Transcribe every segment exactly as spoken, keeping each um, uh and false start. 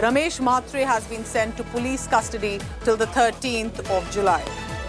Ramesh Mhatre has been sent to police custody till the thirteenth of July.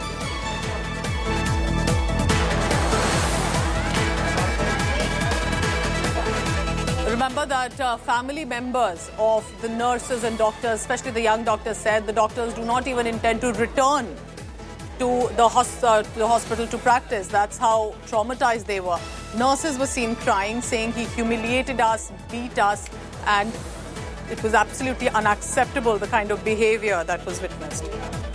Remember that uh, family members of the nurses and doctors, especially the young doctors, said the doctors do not even intend to return to the, hos- uh, to the hospital to practice. That's how traumatized they were. Nurses were seen crying, saying he humiliated us, beat us, and it was absolutely unacceptable, the kind of behavior that was witnessed.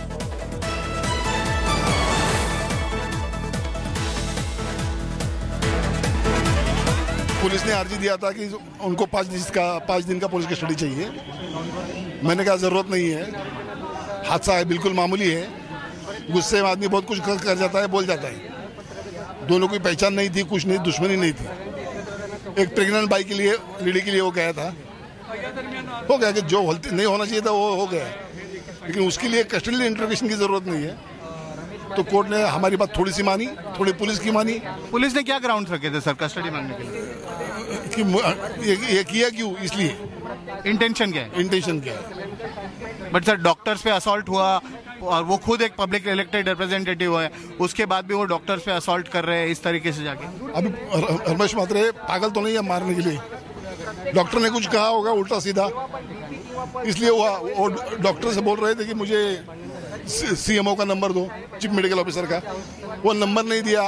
Police ने अर्जी दिया था कि उनको पाँच दिन का पाँच दिन का पुलिस कस्टडी चाहिए। मैंने कहा ज़रूरत नहीं है, हादसा है, बिल्कुल मामूली है। गुस्से में आदमी बहुत कुछ कर जाता है, बोल जाता है। दोनों की पहचान नहीं थी, कुछ नहीं, दुश्मनी नहीं थी। एक प्रेग्नेंट बाई के लिए, लेडी के लिए वो गया था, हो गया कि जो नहीं होना चाहिए था वो हो गया, लेकिन उसके लिए कस्टडी इंटरोगेशन की ज़रूरत नहीं है। तो कोर्ट ने हमारी बात थोड़ी सी मानी, थोड़ी पुलिस की मानी। पुलिस ने क्या ग्राउंड रखे थे सर कस्टडी मांगने के लिए? कि ये, ये किया क्यों, इसलिए इंटेंशन क्या है? इंटेंशन क्या है? बट सर डॉक्टर्स पे असॉल्ट हुआ और वो खुद एक पब्लिक इलेक्टेड रिप्रेजेंटेटिव है, उसके बाद भी वो डॉक्टर्स पे असॉल्ट कर रहे हैं इस तरीके से जाके। अभी रमेश म्हात्रे पागल तो नहीं है मारने के लिए। डॉक्टर ने कुछ कहा होगा उल्टा सीधा, इसलिए वो डॉक्टर से बोल रहे थे कि मुझे सीएमओ का नंबर दो, चीफ मेडिकल ऑफिसर का। वो नंबर नहीं दिया।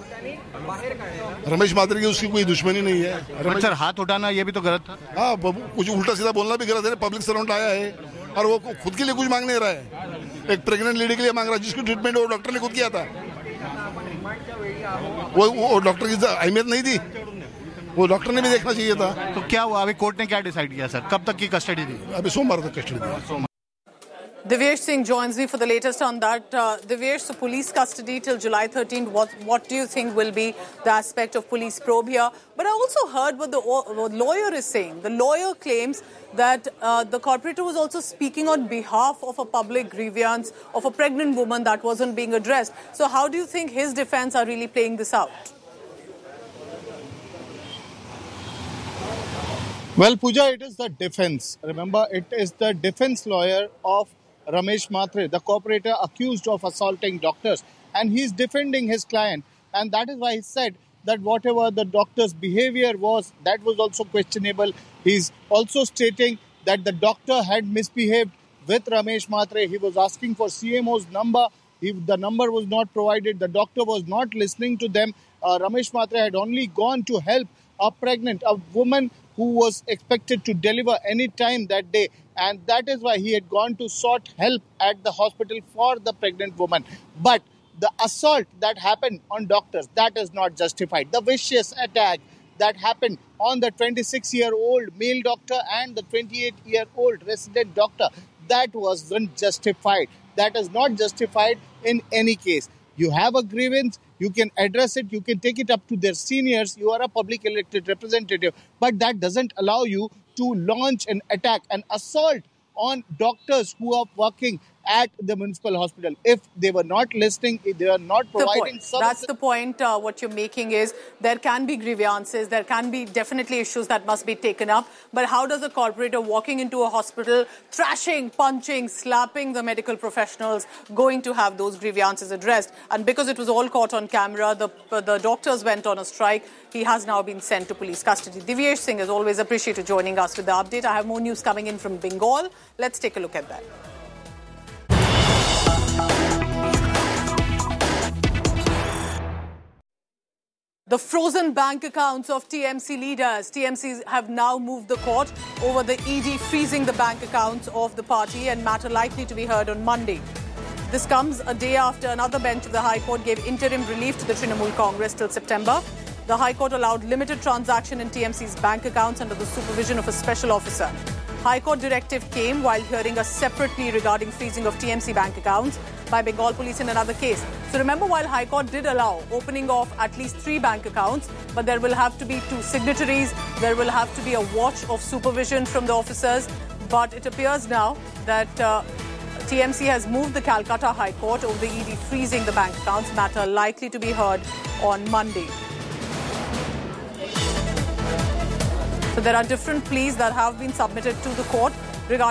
रमेश म्हात्रे की उसकी कोई दुश्मनी नहीं है। सर हाथ उठाना ये भी तो गलत था। हाँ, कुछ उल्टा सीधा बोलना भी गलत है। पब्लिक सर्वेंट आया है और वो खुद के लिए कुछ मांग नहीं रहा है, एक प्रेग्नेंट लेडी के लिए मांग रहा है जिसकी ट्रीटमेंट वो डॉक्टर ने खुद किया था। वो वो डॉक्टर की अहमियत नहीं थी, वो डॉक्टर ने भी देखना चाहिए था। तो क्या हुआ, अभी कोर्ट ने क्या डिसाइड किया सर, कब तक की कस्टडी दी? अभी सोमवार तक custody the. Divyesh Singh joins me for the latest on that. Uh, Divyesh, so police custody till July thirteenth. What, what do you think will be the aspect of police probe here? But I also heard what the what lawyer is saying. The lawyer claims that uh, the corporator was also speaking on behalf of a public grievance of a pregnant woman that wasn't being addressed. So how do you think his defense are really playing this out? Well, Pooja, it is the defense. Remember, it is the defense lawyer of Ramesh Mhatre, the corporator accused of assaulting doctors. And he's defending his client. And that is why he said that whatever the doctor's behavior was, that was also questionable. He's also stating that the doctor had misbehaved with Ramesh Mhatre. He was asking for C M O's number. He, the number was not provided. The doctor was not listening to them. Uh, Ramesh Mhatre had only gone to help a pregnant, a woman who was expected to deliver any time that day. And that is why he had gone to sought help at the hospital for the pregnant woman. But the assault that happened on doctors, that is not justified. The vicious attack that happened on the twenty-six-year-old male doctor and the twenty-eight-year-old resident doctor, that wasn't justified. That is not justified in any case. You have a grievance, you can address it, you can take it up to their seniors, you are a public elected representative, but that doesn't allow you to launch an attack, an assault on doctors who are working at the municipal hospital. If they were not listening, if they are not providing services. That's the point. Uh, what you're making is there can be grievances, there can be definitely issues that must be taken up. But how does a corporator walking into a hospital, thrashing, punching, slapping the medical professionals, going to have those grievances addressed? And because it was all caught on camera, the, uh, the doctors went on a strike. He has now been sent to police custody. Divyesh Singh, as always, appreciated joining us with the update. I have more news coming in from Bengal. Let's take a look at that. The frozen bank accounts of T M C leaders. T M Cs have now moved the court over the E D freezing the bank accounts of the party, and matter likely to be heard on Monday. This comes a day after another bench of the High Court gave interim relief to the Trinamool Congress till September. The High Court allowed limited transaction in T M C's bank accounts under the supervision of a special officer. High Court directive came while hearing a separate plea regarding freezing of T M C bank accounts by Bengal police in another case. So remember, while High Court did allow opening of at least three bank accounts, but there will have to be two signatories, there will have to be a watch of supervision from the officers. But it appears now that uh, T M C has moved the Calcutta High Court over the E D freezing the bank accounts, matter likely to be heard on Monday. So there are different pleas that have been submitted to the court.